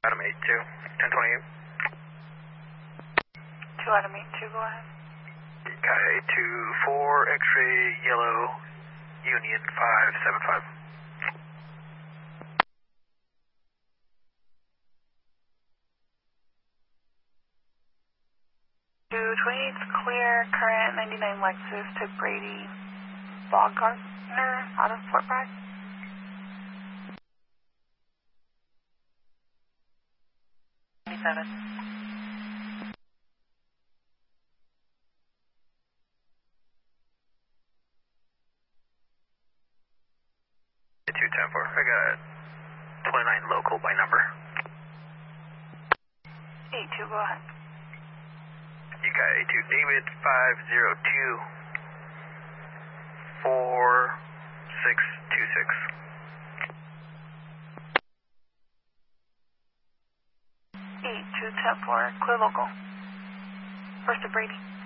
Adam 82, 1028. 2 Adam 82, go ahead. Got 824, X-ray, yellow, Union 575. 228's clear, current 99 Lexus to Brady Baumgartner out of Fort Bragg. I got 29 local by number. 82, go ahead. You got 82 David 502 4626. 8210 clear local. First to Brady.